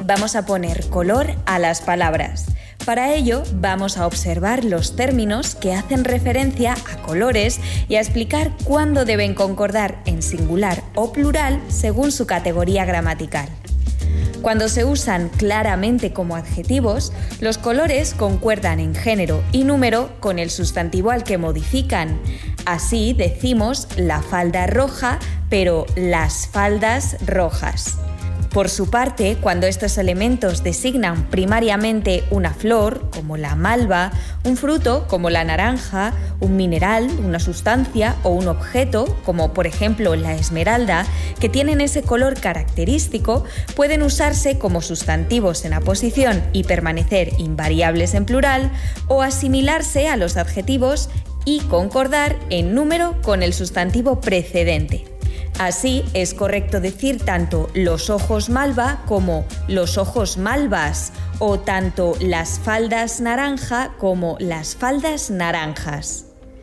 vamos a poner color a las palabras. Para ello, vamos a observar los términos que hacen referencia a colores y a explicar cuándo deben concordar en singular o plural según su categoría gramatical. Cuando se usan claramente como adjetivos, los colores concuerdan en género y número con el sustantivo al que modifican. Así decimos la falda roja, pero las faldas rojas. Por su parte, cuando estos elementos designan primariamente una flor, como la malva, un fruto, como la naranja, un mineral, una sustancia o un objeto, como por ejemplo la esmeralda, que tienen ese color característico, pueden usarse como sustantivos en aposición y permanecer invariables en plural, o asimilarse a los adjetivos y concordar en número con el sustantivo precedente. Así, es correcto decir tanto los ojos malva como los ojos malvas, o tanto las faldas naranja como las faldas naranjas.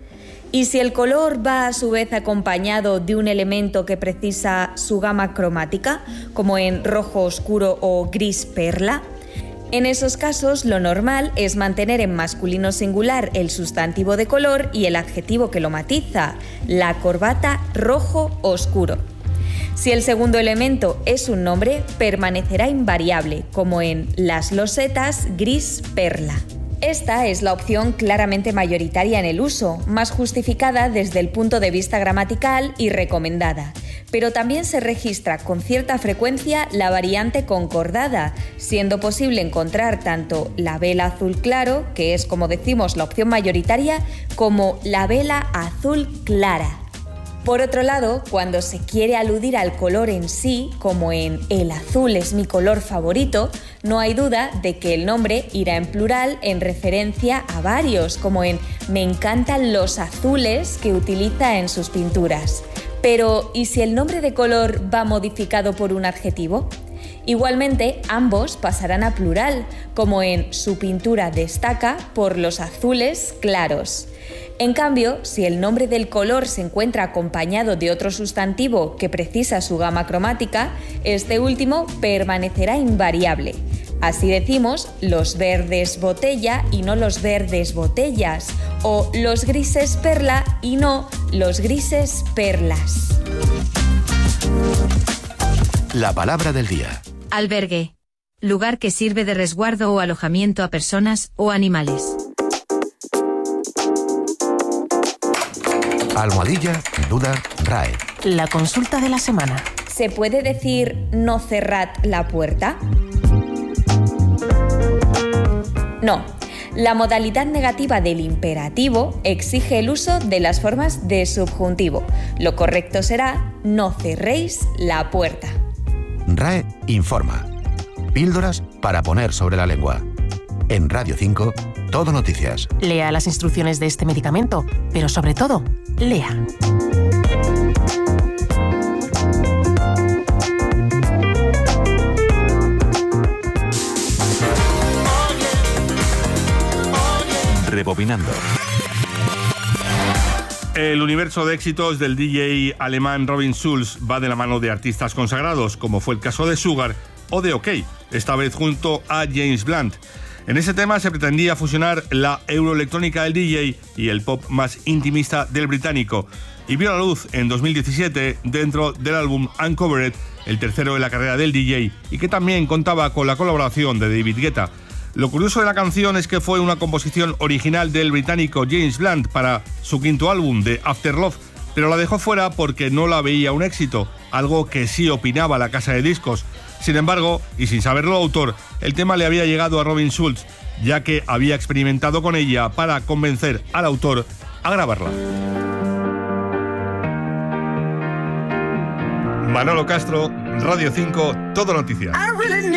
Y si el color va a su vez acompañado de un elemento que precisa su gama cromática, como en rojo oscuro o gris perla, en esos casos lo normal es mantener en masculino singular el sustantivo de color y el adjetivo que lo matiza, la corbata rojo oscuro. Si el segundo elemento es un nombre, permanecerá invariable, como en las losetas gris perla. Esta es la opción claramente mayoritaria en el uso, más justificada desde el punto de vista gramatical y recomendada. Pero también se registra con cierta frecuencia la variante concordada, siendo posible encontrar tanto la vela azul claro, que es como decimos la opción mayoritaria, como la vela azul clara. Por otro lado, cuando se quiere aludir al color en sí, como en el azul es mi color favorito, no hay duda de que el nombre irá en plural en referencia a varios, como en me encantan los azules que utiliza en sus pinturas. Pero, ¿y si el nombre de color va modificado por un adjetivo? Igualmente, ambos pasarán a plural, como en su pintura destaca por los azules claros. En cambio, si el nombre del color se encuentra acompañado de otro sustantivo que precisa su gama cromática, este último permanecerá invariable. Así decimos los verdes botella y no los verdes botellas, o los grises perla y no los grises perlas. La palabra del día. Albergue. Lugar que sirve de resguardo o alojamiento a personas o animales. Almohadilla, duda, RAE. La consulta de la semana. ¿Se puede decir no cerrad la puerta? No. La modalidad negativa del imperativo exige el uso de las formas de subjuntivo. Lo correcto será no cerréis la puerta. RAE informa. Píldoras para poner sobre la lengua. En Radio 5, Todo Noticias. Lea las instrucciones de este medicamento, pero sobre todo, lea. Rebobinando. El universo de éxitos del DJ alemán Robin Schulz va de la mano de artistas consagrados, como fue el caso de Sugar o de OK, esta vez junto a James Blunt. En ese tema se pretendía fusionar la euroelectrónica del DJ y el pop más intimista del británico, y vio la luz en 2017 dentro del álbum Uncovered, el tercero de la carrera del DJ, y que también contaba con la colaboración de David Guetta. Lo curioso de la canción es que fue una composición original del británico James Blunt para su quinto álbum, The After Love, pero la dejó fuera porque no la veía un éxito, algo que sí opinaba la casa de discos. Sin embargo, y sin saberlo el autor, el tema le había llegado a Robin Schulz, ya que había experimentado con ella para convencer al autor a grabarla. Manolo Castro, Radio 5, Todo Noticias.